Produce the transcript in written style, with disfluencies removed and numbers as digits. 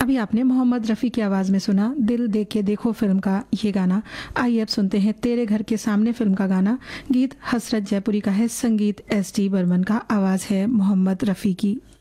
अभी आपने मोहम्मद रफ़ी की आवाज़ में सुना दिल दे के देखो फिल्म का ये गाना। आइए अब सुनते हैं तेरे घर के सामने फिल्म का गाना। गीत हसरत जयपुरी का है, संगीत एस डी बर्मन का, आवाज़ है मोहम्मद रफ़ी की।